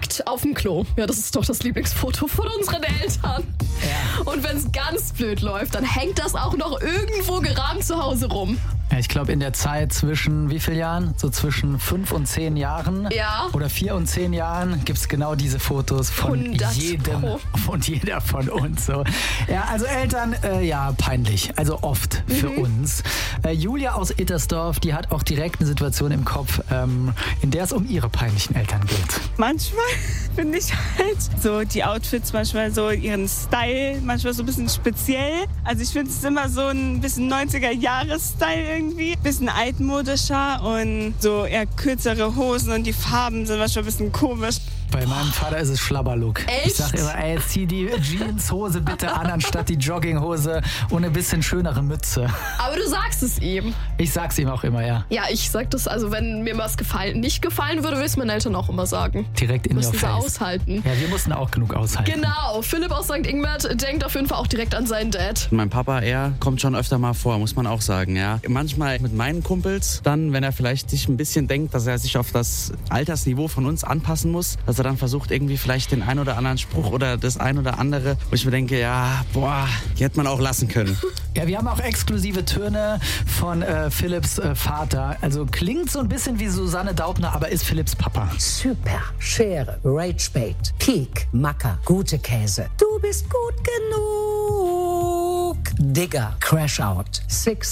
nackt auf dem Klo. Ja, das ist doch das Lieblingsfoto von unseren Eltern. Ja. Und wenn es ganz blöd läuft, dann hängt das auch noch irgendwo gerahmt zu Hause rum. Ja, ich glaube, in der Zeit zwischen wie vielen Jahren? So zwischen 5 und 10 Jahren Ja. oder 4 und 10 Jahren gibt es genau diese Fotos von 100 jedem Pro. und jeder von uns. So. Ja, also Eltern, ja, peinlich. Also oft für uns. Julia aus Ittersdorf, die hat auch direkt eine Situation im Kopf, in der es um ihre peinlichen Eltern geht. Manchmal finde ich halt so die Outfits, manchmal so ihren Style, manchmal so ein bisschen speziell. Also ich finde es immer so ein bisschen 90er-Jahres-Style irgendwie. Bisschen altmodischer und so eher kürzere Hosen und die Farben sind manchmal ein bisschen komisch. Bei meinem Vater ist es Schlabberlook. Echt? Ich sag immer, ey, zieh die Jeanshose bitte an, anstatt die Jogginghose und eine bisschen schönere Mütze. Aber du sagst es ihm. Ich sag's ihm auch immer, ja. Ja, ich sag das, also wenn mir was nicht gefallen würde, würde ich es meinen Eltern auch immer sagen. Direkt in your Müssen sie face. aushalten. Ja, wir mussten auch genug aushalten. Genau, Philipp aus St. Ingbert denkt auf jeden Fall auch direkt an seinen Dad. Mein Papa, er kommt schon öfter mal vor, muss man auch sagen, ja. Manchmal mit meinen Kumpels, dann, wenn er vielleicht sich ein bisschen denkt, dass er sich auf das Altersniveau von uns anpassen muss, dass er dann versucht, irgendwie vielleicht den ein oder anderen Spruch oder das ein oder andere, wo ich mir denke, ja, boah, die hätte man auch lassen können. Ja, wir haben auch exklusive Töne von Philipps Vater. Also klingt so ein bisschen wie Susanne Daubner, aber ist Philipps Papa. Super, Schere, Ragebait, Peak, Macker, gute Käse. Du bist gut genug. Digger, Crash Out, Six